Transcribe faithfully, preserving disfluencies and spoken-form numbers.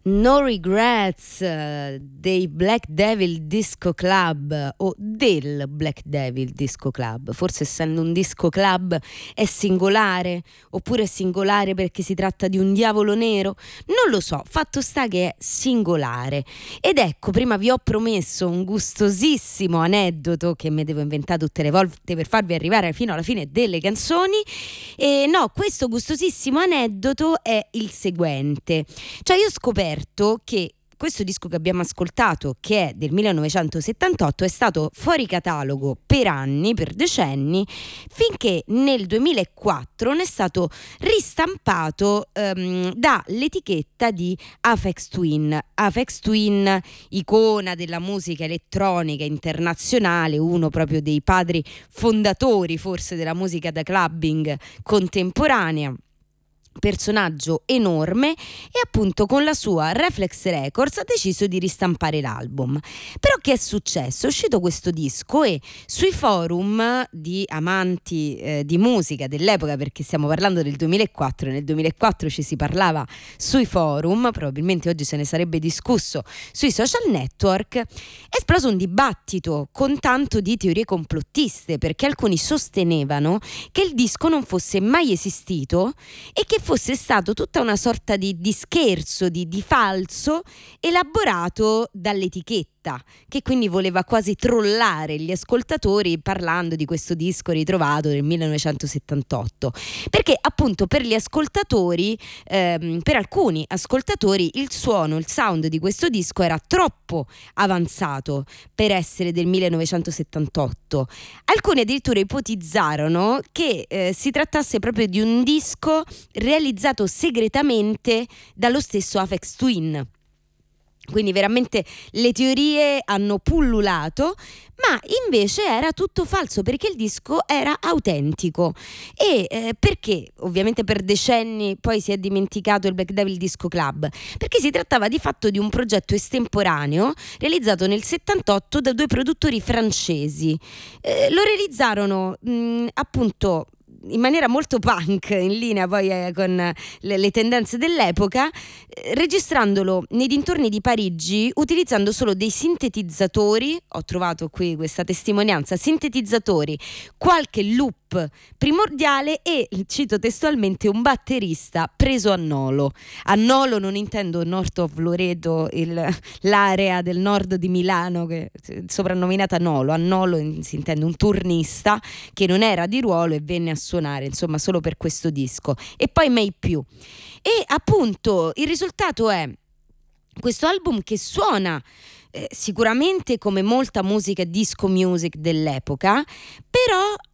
No Regrets eh, dei Black Devil Disco Club, o del Black Devil Disco Club. Forse, essendo un disco club, è singolare, oppure è singolare perché si tratta di un diavolo nero, non lo so. Fatto sta che è singolare. Ed ecco, prima vi ho promesso un gustosissimo aneddoto che mi devo inventare tutte le volte per farvi arrivare fino alla fine delle canzoni. E no, questo gustosissimo aneddoto è il seguente. Cioè, io ho scoperto che questo disco che abbiamo ascoltato, che è del millenovecentosettantotto, è stato fuori catalogo per anni, per decenni, finché nel duemilaquattro ne è stato ristampato um, dall'etichetta di Aphex Twin. Aphex Twin, icona della musica elettronica internazionale, uno proprio dei padri fondatori forse della musica da clubbing contemporanea. Personaggio enorme, e appunto con la sua Reflex Records ha deciso di ristampare l'album. Però che è successo? È uscito questo disco e sui forum di amanti eh, di musica dell'epoca, perché stiamo parlando del duemilaquattro, e nel duemilaquattro ci si parlava sui forum, probabilmente oggi se ne sarebbe discusso sui social network, è esploso un dibattito con tanto di teorie complottiste, perché alcuni sostenevano che il disco non fosse mai esistito e che fosse stato tutta una sorta di, di scherzo, di, di falso elaborato dall'etichetta, che quindi voleva quasi trollare gli ascoltatori parlando di questo disco ritrovato nel millenovecentosettantotto, perché appunto per gli ascoltatori, ehm, per alcuni ascoltatori, il suono, il sound di questo disco era troppo avanzato per essere del millenovecentosettantotto. Alcuni addirittura ipotizzarono che eh, si trattasse proprio di un disco realizzato segretamente dallo stesso Aphex Twin. Quindi veramente le teorie hanno pullulato, ma invece era tutto falso, perché il disco era autentico. E eh, perché ovviamente per decenni poi si è dimenticato il Black Devil Disco Club? Perché si trattava di fatto di un progetto estemporaneo realizzato nel settantotto da due produttori francesi. Eh, lo realizzarono mh, appunto in maniera molto punk, in linea poi eh, con le, le tendenze dell'epoca, eh, registrandolo nei dintorni di Parigi utilizzando solo dei sintetizzatori. Ho trovato qui questa testimonianza: sintetizzatori, qualche loop primordiale e, cito testualmente, un batterista preso a nolo. A nolo non intendo North of Loreto, il, l'area del nord di Milano che è soprannominata Nolo. A nolo si intende un turnista che non era di ruolo e venne a suonare, insomma, solo per questo disco, e poi mai più. E appunto il risultato è questo album che suona eh, sicuramente come molta musica disco music dell'epoca, però